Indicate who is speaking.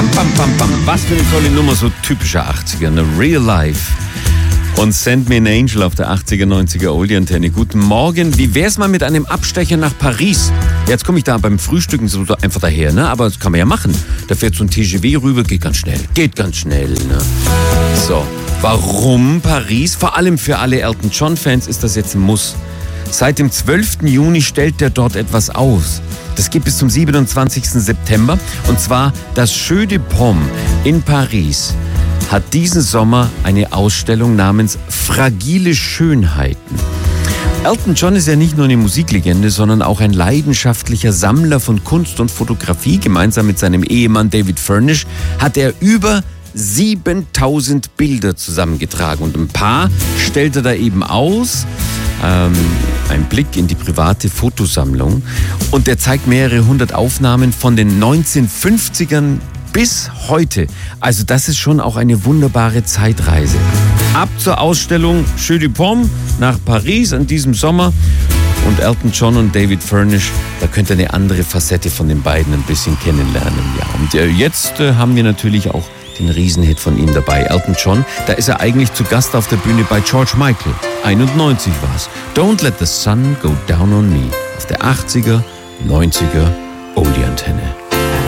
Speaker 1: Bam, bam, bam, bam. Was für eine tolle Nummer, so typischer 80er, eine Real Life. Und Send Me an Angel auf der 80er, 90er Oldie-Antenne. Guten Morgen. Wie wär's mal mit einem Abstecher nach Paris? Jetzt komme ich da beim Frühstücken so einfach daher, ne? Aber das kann man ja machen. Da fährt so ein TGV rüber, geht ganz schnell. Ne? So, warum Paris? Vor allem für alle Elton John-Fans ist das jetzt ein Muss. Seit dem 12. Juni stellt er dort etwas aus. Das geht bis zum 27. September. Und zwar das Jeu de Paume in Paris hat diesen Sommer eine Ausstellung namens Fragile Schönheiten. Elton John ist ja nicht nur eine Musiklegende, sondern auch ein leidenschaftlicher Sammler von Kunst und Fotografie. Gemeinsam mit seinem Ehemann David Furnish hat er über 7000 Bilder zusammengetragen. Und ein paar stellt er da eben aus. Ein Blick in die private Fotosammlung. Und der zeigt mehrere hundert Aufnahmen von den 1950ern bis heute. Also das ist schon auch eine wunderbare Zeitreise. Ab zur Ausstellung Jeu de Paume nach Paris in diesem Sommer. Und Elton John und David Furnish, da könnt ihr eine andere Facette von den beiden ein bisschen kennenlernen. Ja, und jetzt haben wir natürlich auch den Riesenhit von ihm dabei. Elton John, da ist er eigentlich zu Gast auf der Bühne bei George Michael. 91 war's. Don't Let the Sun Go Down on Me. Auf der 80er, 90er